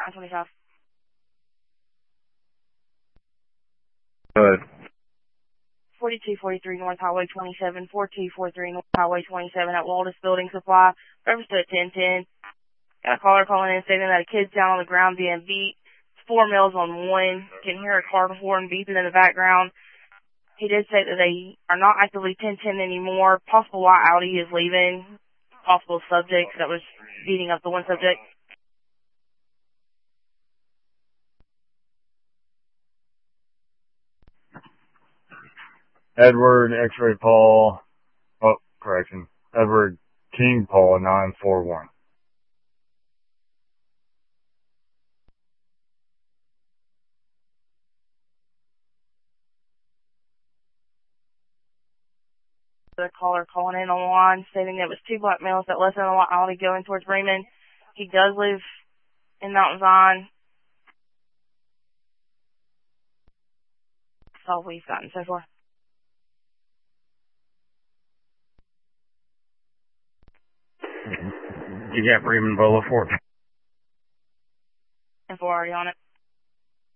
I-25. Good. 4243 North Highway 27, 4243 North Highway 27 at Waldis Building Supply. Registered at 1010. Got a caller calling in stating that a kid's down on the ground being beat. 4 males on one. Can hear a car horn beeping in the background. He did say that they are not actively 1010 anymore. Possible why Audi is leaving. Possible subject that was beating up the one subject. Edward X-ray Paul. Oh, correction. Edward King Paul 941. The caller calling in on the line stating that it was 2 black males that left in a white Audi going towards Bremen. He does live in Mountain Zion. That's all we've gotten so far. You got Bremen Boulevard. And 4 already on it.